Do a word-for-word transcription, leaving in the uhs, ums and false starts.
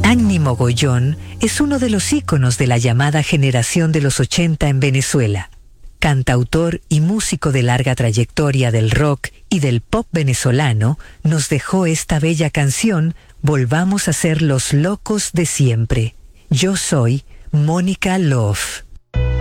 Agni Mogollón es uno de los íconos de la llamada generación de los ochenta en Venezuela. Cantautor y músico de larga trayectoria del rock y del pop venezolano, nos dejó esta bella canción Volvamos a ser los locos de siempre. Yo soy Mónica Love.